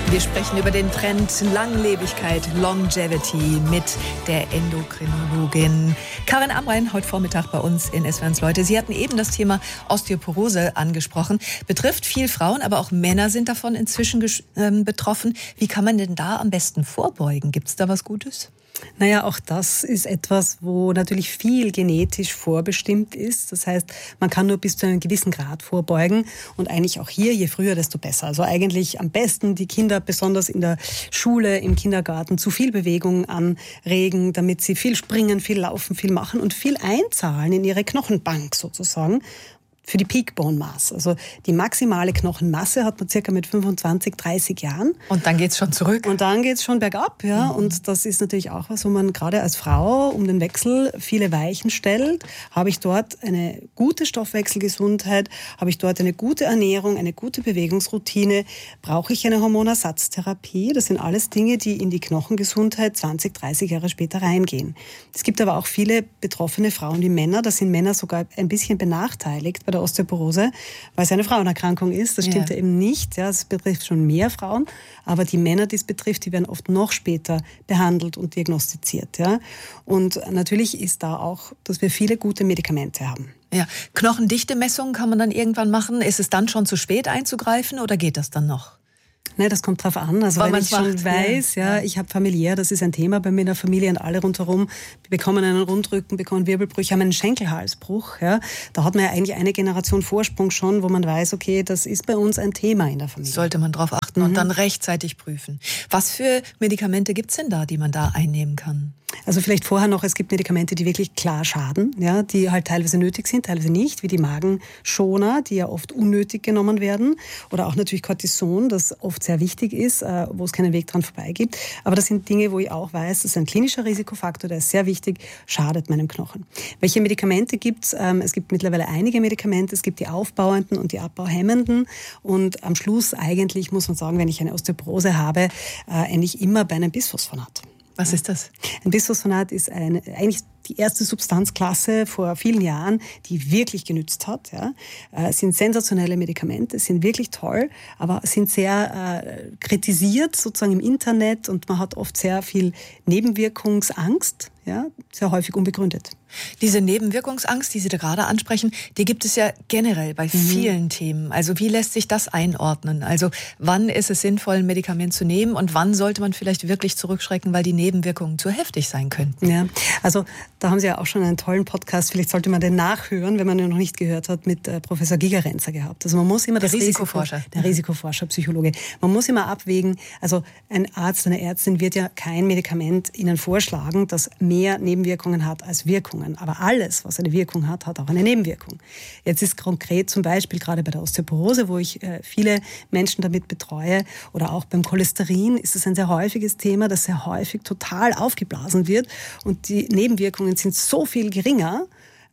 Wir sprechen über den Trend Langlebigkeit, Longevity mit der Endokrinologin Karin Amrein, heute Vormittag bei uns in SWR Leute. Sie hatten eben das Thema Osteoporose angesprochen. Betrifft viel Frauen, aber auch Männer sind davon inzwischen betroffen. Wie kann man denn da am besten vorbeugen? Gibt es da was Gutes? Naja, auch das ist etwas, wo natürlich viel genetisch vorbestimmt ist. Das heißt, man kann nur bis zu einem gewissen Grad vorbeugen. Und eigentlich auch hier, je früher, desto besser. Also eigentlich am besten die Kinder, besonders in der Schule, im Kindergarten, zu viel Bewegung anregen, damit sie viel springen, viel laufen, viel machen und viel einzahlen in ihre Knochenbank sozusagen. Für die Peak Bone Mass. Also die maximale Knochenmasse hat man circa mit 25, 30 Jahren. Und dann geht's schon zurück? Und dann geht's schon bergab, ja. Mhm. Und das ist natürlich auch was, wo man gerade als Frau um den Wechsel viele Weichen stellt. Habe ich dort eine gute Stoffwechselgesundheit? Habe ich dort eine gute Ernährung, eine gute Bewegungsroutine? Brauche ich eine Hormonersatztherapie? Das sind alles Dinge, die in die Knochengesundheit 20, 30 Jahre später reingehen. Es gibt aber auch viele betroffene Frauen wie Männer. Da sind Männer sogar ein bisschen benachteiligt bei der Osteoporose, weil es eine Frauenerkrankung ist. Das stimmt ja eben nicht. Ja, es betrifft schon mehr Frauen, aber die Männer, die es betrifft, die werden oft noch später behandelt und diagnostiziert. Ja. Und natürlich ist da auch, dass wir viele gute Medikamente haben. Ja, Knochendichte-Messungen kann man dann irgendwann machen. Ist es dann schon zu spät einzugreifen oder geht das dann noch? Nein, das kommt drauf an. Also wenn ich schon weiß, ich habe familiär, das ist ein Thema bei mir in der Familie und alle rundherum, wir bekommen einen Rundrücken, bekommen Wirbelbrüche, haben einen Schenkelhalsbruch. Ja. Da hat man ja eigentlich eine Generation Vorsprung schon, wo man weiß, okay, das ist bei uns ein Thema in der Familie. Sollte man drauf achten und dann rechtzeitig prüfen. Was für Medikamente gibt's denn da, die man da einnehmen kann? Also vielleicht vorher noch, es gibt Medikamente, die wirklich klar schaden, ja, die halt teilweise nötig sind, teilweise nicht, wie die Magenschoner, die ja oft unnötig genommen werden. Oder auch natürlich Cortison, das oft sehr wichtig ist, wo es keinen Weg dran vorbei gibt. Aber das sind Dinge, wo ich auch weiß, das ist ein klinischer Risikofaktor, der ist sehr wichtig, schadet meinem Knochen. Welche Medikamente gibt's? Es gibt mittlerweile einige Medikamente, es gibt die aufbauenden und die abbauhemmenden. Und am Schluss eigentlich muss man sagen, wenn ich eine Osteoporose habe, eigentlich immer bei einem Bisphosphonat. Was ist das? Ein Bisphosphonat ist eigentlich die erste Substanzklasse vor vielen Jahren, die wirklich genützt hat. Ja. Es sind sensationelle Medikamente, sind wirklich toll, aber sind sehr kritisiert sozusagen im Internet und man hat oft sehr viel Nebenwirkungsangst, ja, sehr häufig unbegründet. Diese Nebenwirkungsangst, die Sie da gerade ansprechen, die gibt es ja generell bei vielen Themen. Also wie lässt sich das einordnen? Also wann ist es sinnvoll, ein Medikament zu nehmen und wann sollte man vielleicht wirklich zurückschrecken, weil die Nebenwirkungen zu heftig sein könnten? Ja, also da haben Sie ja auch schon einen tollen Podcast, vielleicht sollte man den nachhören, wenn man den noch nicht gehört hat, mit Professor Gigerenzer gehabt. Also man muss immer der Risikoforscher. Der Risikoforscher, Psychologe. Man muss immer abwägen, also ein Arzt, eine Ärztin wird ja kein Medikament Ihnen vorschlagen, das mehr Nebenwirkungen hat als Wirkungen. Aber alles, was eine Wirkung hat, hat auch eine Nebenwirkung. Jetzt ist konkret zum Beispiel gerade bei der Osteoporose, wo ich viele Menschen damit betreue, oder auch beim Cholesterin ist es ein sehr häufiges Thema, das sehr häufig total aufgeblasen wird. Und die Nebenwirkungen sind so viel geringer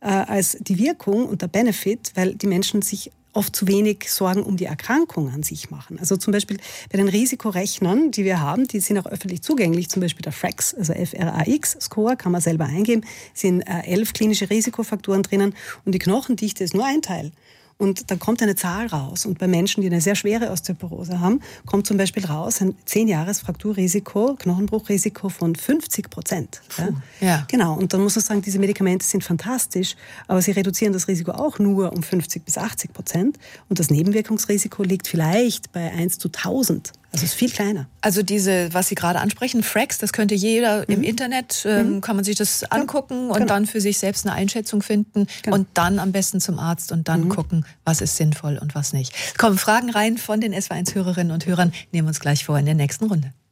als die Wirkung und der Benefit, weil die Menschen sich oft zu wenig Sorgen um die Erkrankung an sich machen. Also zum Beispiel bei den Risikorechnern, die wir haben, die sind auch öffentlich zugänglich, zum Beispiel der FRAX, also F-R-A-X-Score, kann man selber eingeben, sind 11 klinische Risikofaktoren drinnen und die Knochendichte ist nur ein Teil. Und dann kommt eine Zahl raus. Und bei Menschen, die eine sehr schwere Osteoporose haben, kommt zum Beispiel raus ein 10-Jahres-Frakturrisiko, Knochenbruchrisiko von 50%. Ja. Genau. Und dann muss man sagen, diese Medikamente sind fantastisch, aber sie reduzieren das Risiko auch nur um 50-80%. Und das Nebenwirkungsrisiko liegt vielleicht bei 1 zu 1000. Also es ist viel kleiner. Also diese, was Sie gerade ansprechen, FRAX, das könnte jeder im Internet, kann man sich das angucken und dann für sich selbst eine Einschätzung finden und dann am besten zum Arzt und dann gucken, was ist sinnvoll und was nicht. Es kommen Fragen rein von den SWR1-Hörerinnen und Hörern, nehmen wir uns gleich vor in der nächsten Runde.